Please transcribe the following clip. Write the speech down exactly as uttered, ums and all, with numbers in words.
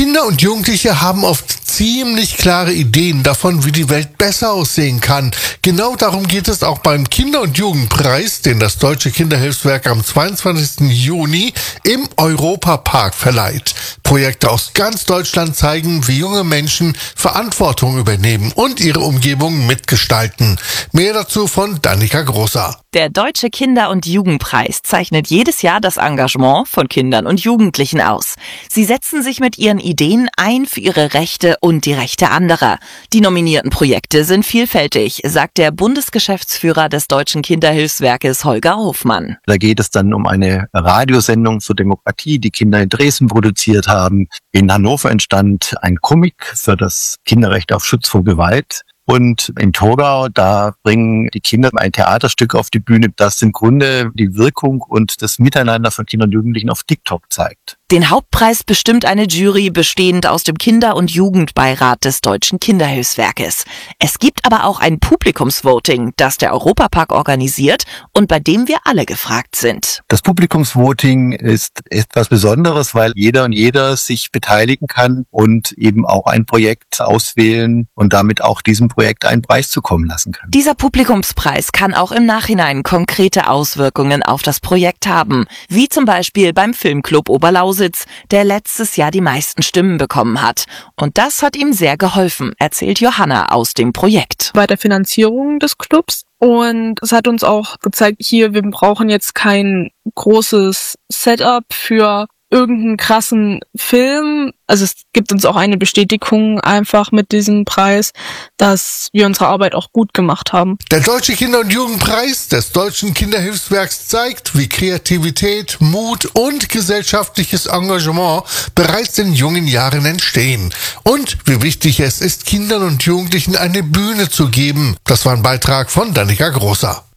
Kinder und Jugendliche haben oft ziemlich klare Ideen davon, wie die Welt besser aussehen kann. Genau darum geht es auch beim Kinder- und Jugendpreis, den das Deutsche Kinderhilfswerk am zweiundzwanzigsten Juni im Europapark verleiht. Projekte aus ganz Deutschland zeigen, wie junge Menschen Verantwortung übernehmen und ihre Umgebung mitgestalten. Mehr dazu von Danica Großer. Der Deutsche Kinder- und Jugendpreis zeichnet jedes Jahr das Engagement von Kindern und Jugendlichen aus. Sie setzen sich mit ihren Ideen ein für ihre Rechte und die Rechte anderer. Die nominierten Projekte sind vielfältig, sagt der Bundesgeschäftsführer des Deutschen Kinderhilfswerkes Holger Hofmann. Da geht es dann um eine Radiosendung zur Demokratie, die Kinder in Dresden produziert haben. In Hannover entstand ein Comic für das Kinderrecht auf Schutz vor Gewalt. Und in Torgau, da bringen die Kinder ein Theaterstück auf die Bühne, das im Grunde die Wirkung und das Miteinander von Kindern und Jugendlichen auf TikTok zeigt. Den Hauptpreis bestimmt eine Jury bestehend aus dem Kinder- und Jugendbeirat des Deutschen Kinderhilfswerkes. Es gibt aber auch ein Publikumsvoting, das der Europapark organisiert und bei dem wir alle gefragt sind. Das Publikumsvoting ist etwas Besonderes, weil jeder und jeder sich beteiligen kann und eben auch ein Projekt auswählen und damit auch diesem Projekt einen Preis zukommen lassen kann. Dieser Publikumspreis kann auch im Nachhinein konkrete Auswirkungen auf das Projekt haben, wie zum Beispiel beim Filmclub Oberlausitz, der letztes Jahr die meisten Stimmen bekommen hat. Und das hat ihm sehr geholfen, erzählt Johanna aus dem Projekt. Bei der Finanzierung des Clubs. Und es hat uns auch gezeigt, hier, wir brauchen jetzt kein großes Setup für irgendeinen krassen Film. Also es gibt uns auch eine Bestätigung einfach mit diesem Preis, dass wir unsere Arbeit auch gut gemacht haben. Der Deutsche Kinder- und Jugendpreis des Deutschen Kinderhilfswerks zeigt, wie Kreativität, Mut und gesellschaftliches Engagement bereits in jungen Jahren entstehen. Und wie wichtig es ist, Kindern und Jugendlichen eine Bühne zu geben. Das war ein Beitrag von Danica Großer.